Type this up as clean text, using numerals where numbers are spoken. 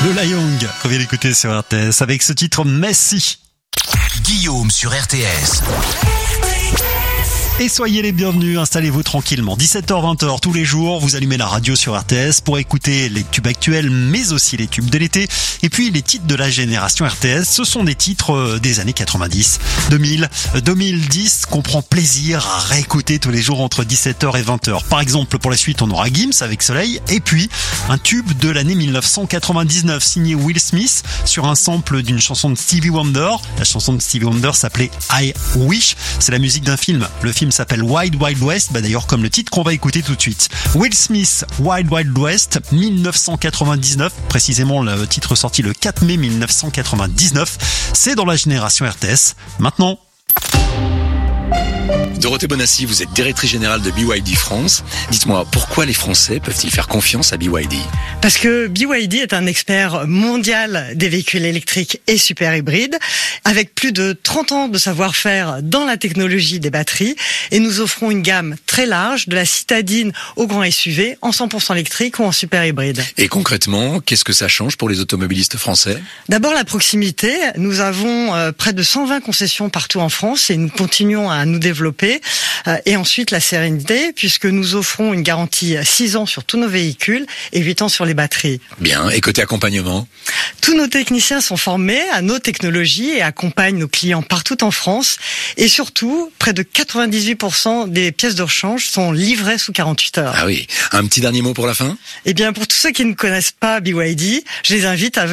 Le La Young, qu'on vient d'écouter sur RTS avec ce titre Messi. Guillaume sur RTS. Et soyez les bienvenus, installez-vous tranquillement. 17h-20h tous les jours, vous allumez la radio sur RTS pour écouter les tubes actuels, mais aussi les tubes de l'été. Et puis les titres de la génération RTS, ce sont des titres des années 90, 2000, 2010 qu'on prend plaisir à réécouter tous les jours entre 17h et 20h. Par exemple, pour la suite, on aura Gims avec Soleil, et puis un tube de l'année 1999 signé Will Smith sur un sample d'une chanson de Stevie Wonder. La chanson de Stevie Wonder s'appelait I Wish. C'est la musique d'un film. Le film s'appelle Wild Wild West, d'ailleurs comme le titre qu'on va écouter tout de suite. Will Smith, Wild Wild West, 1999, précisément le titre sorti le 4 mai 1999. C'est dans la génération RTS. Maintenant... Dorothée Bonassi, vous êtes directrice générale de BYD France. Dites-moi, pourquoi les Français peuvent-ils faire confiance à BYD ? Parce que BYD est un expert mondial des véhicules électriques et super hybrides, avec plus de 30 ans de savoir-faire dans la technologie des batteries, et nous offrons une gamme très large, de la citadine au grand SUV, en 100% électrique ou en super hybride. Et concrètement, qu'est-ce que ça change pour les automobilistes français ? D'abord la proximité. Nous avons près de 120 concessions partout en France et nous continuons à nous développer. Et ensuite la sérénité, puisque nous offrons une garantie 6 ans sur tous nos véhicules et 8 ans sur les batteries. Bien, et côté accompagnement ? Tous nos techniciens sont formés à nos technologies et accompagnent nos clients partout en France. Et surtout, près de 98% des pièces de rechange sont livrées sous 48 heures. Ah oui, un petit dernier mot pour la fin ? Eh bien, pour tous ceux qui ne connaissent pas BYD, je les invite à venir